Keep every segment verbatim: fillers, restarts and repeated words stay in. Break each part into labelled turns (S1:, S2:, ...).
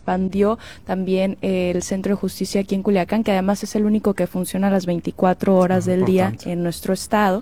S1: expandió también eh, el Centro de Justicia aquí en Culiacán, que además es el único que funciona a las veinticuatro horas del día en nuestro estado.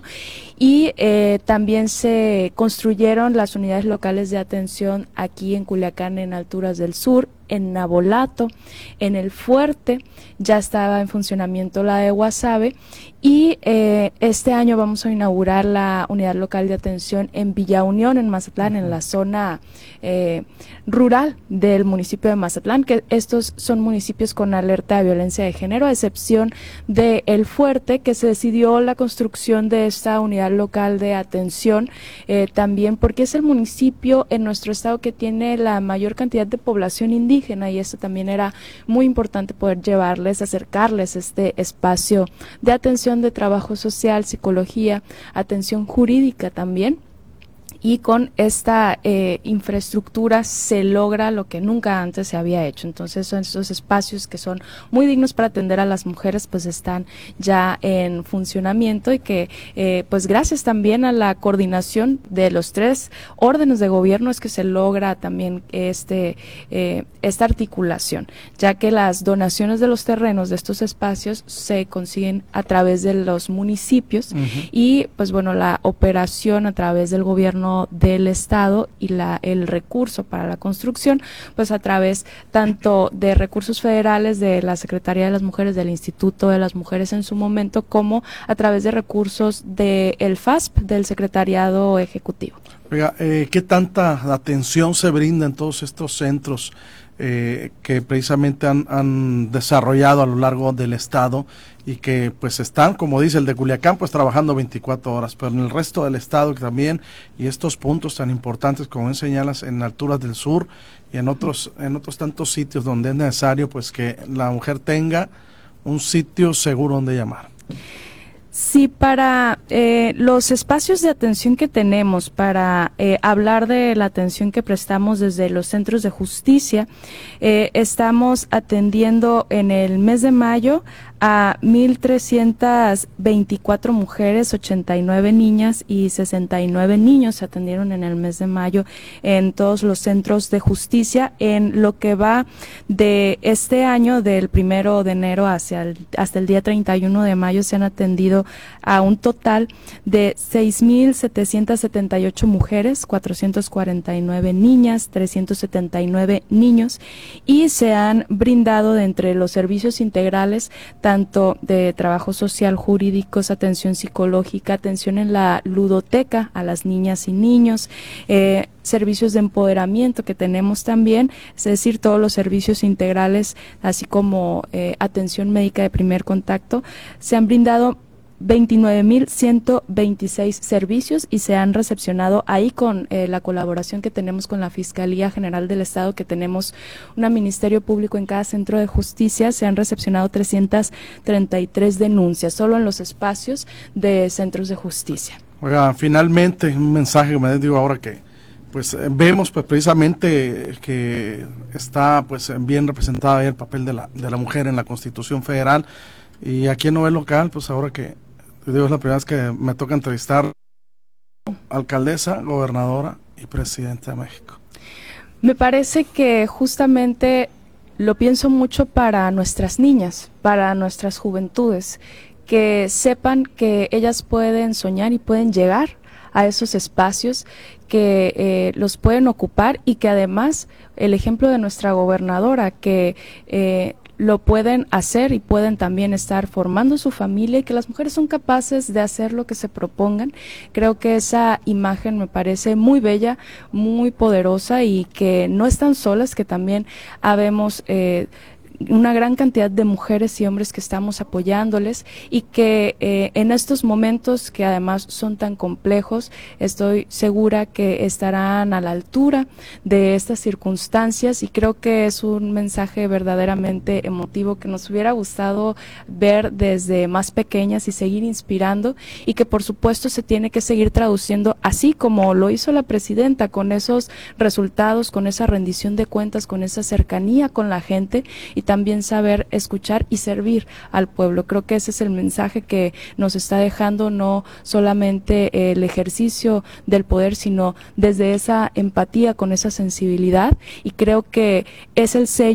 S1: Y eh, también se construyeron las unidades locales de atención aquí en Culiacán, en Alturas del Sur, en Navolato, en El Fuerte, ya estaba en funcionamiento la de Guasave, y eh, este año vamos a inaugurar la unidad local de atención en Villa Unión, en Mazatlán, en la zona eh, rural del municipio de Mazatlán, que estos son municipios con alerta de violencia de género, a excepción de El Fuerte, que se decidió la construcción de esta unidad local de atención, eh, también porque es el municipio en nuestro estado que tiene la mayor cantidad de población indígena, y esto también era muy importante poder llevarles, acercarles este espacio de atención, de trabajo social, psicología, atención jurídica también. Y con esta eh, infraestructura se logra lo que nunca antes se había hecho. Entonces, son estos espacios que son muy dignos para atender a las mujeres, pues están ya en funcionamiento, y que eh, pues gracias también a la coordinación de los tres órdenes de gobierno es que se logra también este eh, esta articulación, ya que las donaciones de los terrenos de estos espacios se consiguen a través de los municipios. Uh-huh. Y pues bueno, la operación a través del gobierno del estado y la el recurso para la construcción, pues a través tanto de recursos federales de la Secretaría de las Mujeres, del Instituto de las Mujeres en su momento, como a través de recursos del F A S P, del Secretariado Ejecutivo.
S2: Oiga, eh, ¿qué tanta atención se brinda en todos estos centros eh, que precisamente han, han desarrollado a lo largo del estado, y que pues están, como dice el de Culiacán, pues trabajando veinticuatro horas, pero en el resto del estado también, y estos puntos tan importantes como señalas en Alturas del Sur y en otros en otros tantos sitios donde es necesario pues que la mujer tenga un sitio seguro donde llamar?
S1: Sí, para eh, los espacios de atención que tenemos, para eh, hablar de la atención que prestamos desde los centros de justicia, eh, estamos atendiendo en el mes de mayo a mil trescientas veinticuatro mujeres, ochenta y nueve niñas y sesenta y nueve niños se atendieron en el mes de mayo en todos los centros de justicia. En lo que va de este año, del primero de enero hacia el, hasta el día treinta y uno de mayo, se han atendido a un total de seis mil setecientas setenta y ocho mujeres, cuatrocientas cuarenta y nueve niñas, trescientos setenta y nueve niños, y se han brindado de entre los servicios integrales tanto de trabajo social, jurídicos, atención psicológica, atención en la ludoteca a las niñas y niños, eh, servicios de empoderamiento que tenemos también, es decir, todos los servicios integrales, así como eh, atención médica de primer contacto. Se han brindado veintinueve mil ciento veintiséis servicios y se han recepcionado ahí con eh, la colaboración que tenemos con la Fiscalía General del Estado, que tenemos un ministerio público en cada centro de justicia. Se han recepcionado trescientas treinta y tres denuncias solo en los espacios de centros de justicia.
S2: Oiga, finalmente un mensaje que me digo ahora que pues vemos pues precisamente que está pues bien representado ahí el papel de la de la mujer en la Constitución Federal, y aquí en Novel Local, pues ahora que digo, es la primera vez que me toca entrevistar alcaldesa, gobernadora y presidenta de México.
S1: Me parece que justamente lo pienso mucho para nuestras niñas, para nuestras juventudes, que sepan que ellas pueden soñar y pueden llegar a esos espacios, que eh, los pueden ocupar, y que además el ejemplo de nuestra gobernadora, que eh, lo pueden hacer y pueden también estar formando su familia, y que las mujeres son capaces de hacer lo que se propongan. Creo que esa imagen me parece muy bella, muy poderosa, y que no están solas, que también habemos eh, una gran cantidad de mujeres y hombres que estamos apoyándoles, y que eh, en estos momentos que además son tan complejos, estoy segura que estarán a la altura de estas circunstancias, y creo que es un mensaje verdaderamente emotivo que nos hubiera gustado ver desde más pequeñas y seguir inspirando, y que por supuesto se tiene que seguir traduciendo, así como lo hizo la presidenta, con esos resultados, con esa rendición de cuentas, con esa cercanía con la gente, y también saber escuchar y servir al pueblo. Creo que ese es el mensaje que nos está dejando no solamente el ejercicio del poder, sino desde esa empatía, con esa sensibilidad, y creo que es el sello